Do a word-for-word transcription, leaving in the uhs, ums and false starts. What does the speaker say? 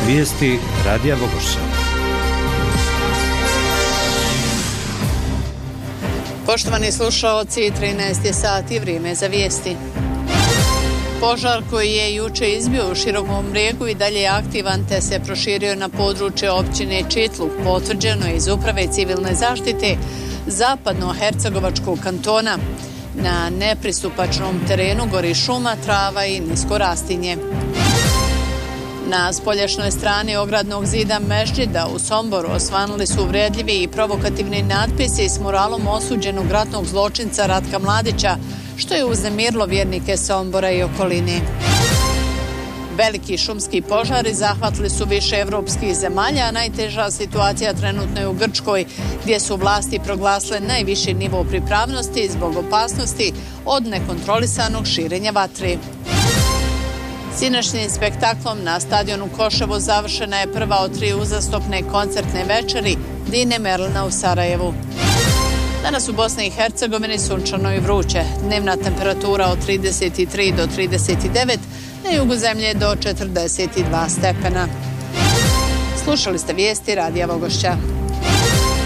Vijesti Radija Vogošća. Poštovani slušaoci, trinaest je sati, vrijeme za vijesti. Požar koji je juče izbio u Širokom Brijegu i dalje je aktivan te se proširio na područje općine Čitluk, potvrđeno iz Uprave civilne zaštite zapadno-hercegovačkog kantona. Na nepristupačnom terenu gori šuma, trava i nisko rastinje. Na spoljašnjoj strani ogradnog zida Mešđida u Somboru osvanuli su uvredljivi i provokativni natpisi s moralom osuđenog ratnog zločinca Ratka Mladića, što je uznemirilo vjernike Sombora i okoline. Veliki šumski požari zahvatili su više evropskih zemalja, a najteža situacija trenutno je u Grčkoj, gdje su vlasti proglasile najviši nivo pripravnosti zbog opasnosti od nekontrolisanog širenja vatre. Sinoćnim spektaklom na stadionu Koševo završena je prva od tri uzastopne koncertne večeri Dine Merlina u Sarajevu. Danas u Bosni i Hercegovini sunčano i vruće. Dnevna temperatura od trideset tri do trideset devet, na jugu zemlje do četrdeset dva stepena. Slušali ste vijesti Radija Vogošća.